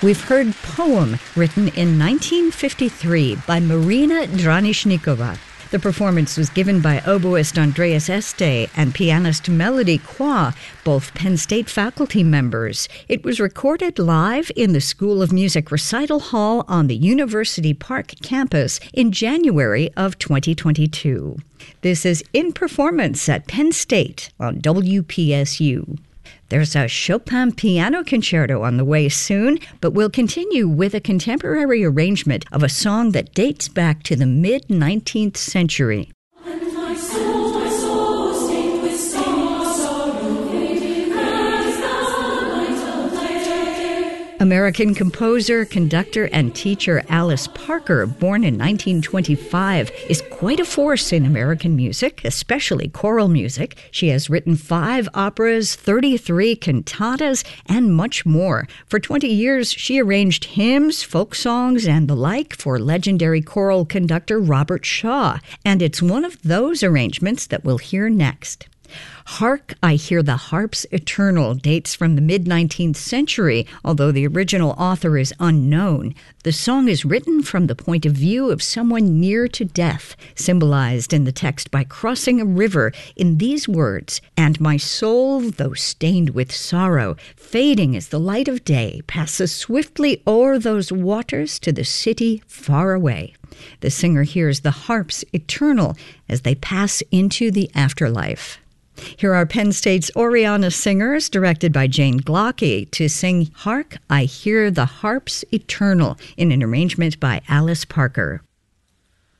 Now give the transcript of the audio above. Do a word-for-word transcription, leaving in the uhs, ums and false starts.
We've heard Poem, written in nineteen fifty-three by Marina Dranishnikova. The performance was given by oboist Andreas Este and pianist Melody Kwa, both Penn State faculty members. It was recorded live in the School of Music Recital Hall on the University Park campus in January of twenty twenty-two. This is In Performance at Penn State on W P S U. There's a Chopin piano concerto on the way soon, but we'll continue with a contemporary arrangement of a song that dates back to the mid-nineteenth century. American composer, conductor, and teacher Alice Parker, born in nineteen twenty-five, is quite a force in American music, especially choral music. She has written five operas, thirty-three cantatas, and much more. For twenty years, she arranged hymns, folk songs, and the like for legendary choral conductor Robert Shaw, and it's one of those arrangements that we'll hear next. Hark, I Hear the Harps Eternal dates from the mid-nineteenth century, although the original author is unknown. The song is written from the point of view of someone near to death, symbolized in the text by crossing a river in these words, "And my soul, though stained with sorrow, fading as the light of day, passes swiftly o'er those waters to the city far away." The singer hears the harps eternal as they pass into the afterlife. Here are Penn State's Oriana Singers, directed by Jane Glocke, to sing Hark, I Hear the Harps Eternal in an arrangement by Alice Parker.